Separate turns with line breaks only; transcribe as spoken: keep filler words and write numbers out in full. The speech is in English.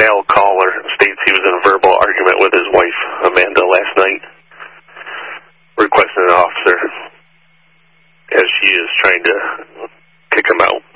male caller states he was in a verbal argument with his wife, Amanda, last night, requesting an officer as she is trying to kick him out.